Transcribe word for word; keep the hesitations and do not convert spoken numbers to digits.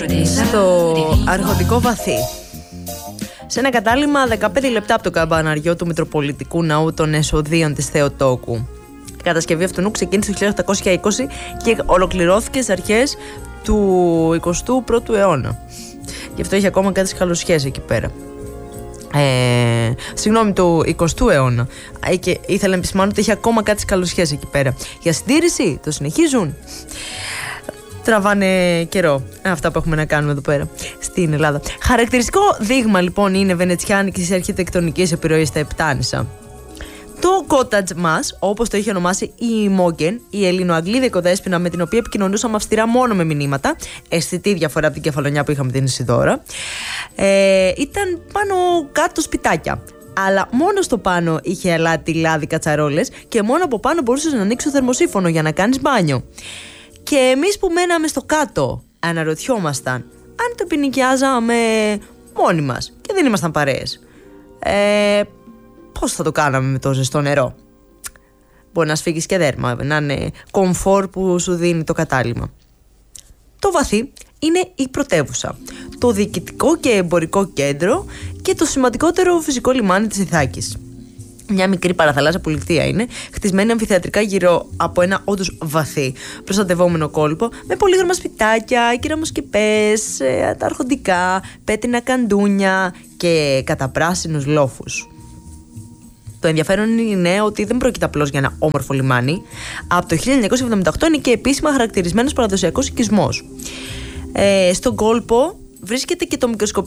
στο αρχοντικό βαθύ. Σε ένα κατάλημα δεκαπέντε λεπτά από το καμπαναριό του Μητροπολιτικού Ναού των Εσοδίων της Θεοτόκου. Η κατασκευή αυτού νου ξεκίνησε το χίλια οκτακόσια είκοσι και ολοκληρώθηκε στις αρχές του εικοστού πρώτου αιώνα. Γι' αυτό έχει ακόμα κάτι σκαλοσιές εκεί πέρα. Ε, συγγνώμη, του εικοστού αιώνα. Και ήθελα να επισημάνω ότι έχει ακόμα κάτι σκαλοσιές εκεί πέρα. Για συντήρηση το συνεχίζουν. Τραβάνε καιρό αυτά που έχουμε να κάνουμε εδώ πέρα στην Ελλάδα. Χαρακτηριστικό δείγμα λοιπόν είναι βενετσιάνικης αρχιτεκτονικής επιρροής στα Επτάνησα. Το cottage μας, όπως το είχε ονομάσει η Μόγκεν, η Ελληνοαγγλίδα οικοδέσποινα με την οποία επικοινωνούσαμε αυστηρά μόνο με μηνύματα, αισθητή διαφορά από την κεφαλονιά που είχαμε την Ισιδώρα, ε, ήταν πάνω κάτω σπιτάκια. Αλλά μόνο στο πάνω είχε αλάτι, λάδι, κατσαρόλες και μόνο από πάνω μπορούσες να ανοίξεις το θερμοσύφωνο για να κάνεις μπάνιο. Και εμείς που μέναμε στο κάτω αναρωτιόμασταν αν το ποινικιάζαμε μόνοι μας και δεν ήμασταν παρέες. Ε, πώς θα το κάναμε με το ζεστό νερό? Μπορεί να σφίγγεις και δέρμα, να είναι κομφόρ που σου δίνει το κατάλημα. Το βαθύ είναι η πρωτεύουσα, το διοικητικό και εμπορικό κέντρο και το σημαντικότερο φυσικό λιμάνι της Ιθάκης. Μια μικρή παραθαλάσσια πολιτεία είναι, χτισμένη αμφιθεατρικά γύρω από ένα όντως βαθύ προστατευόμενο κόλπο, με πολύχρωμα σπιτάκια, κεραμοσκεπές, τα αρχοντικά, πέτρινα καντούνια και καταπράσινους λόφους. Το ενδιαφέρον είναι ότι δεν πρόκειται απλώς για ένα όμορφο λιμάνι. Από το χίλια εννιακόσια εβδομήντα οκτώ είναι και επίσημα χαρακτηρισμένος παραδοσιακός οικισμός. Ε, στον κόλπο βρίσκεται και το μικροσκοπικό